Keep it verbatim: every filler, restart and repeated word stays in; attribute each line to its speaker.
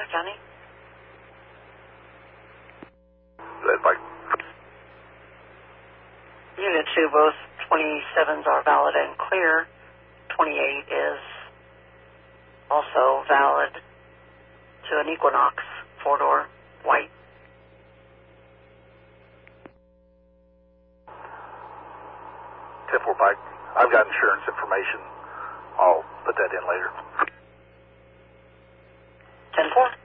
Speaker 1: Hi, Johnny.
Speaker 2: Red Pike.
Speaker 1: Unit two, both twenty-sevens are valid and clear. twenty-eight is also valid to an Equinox, four-door, white.
Speaker 2: ten four Pike. I've got insurance information. I'll put that in later.
Speaker 1: ten four.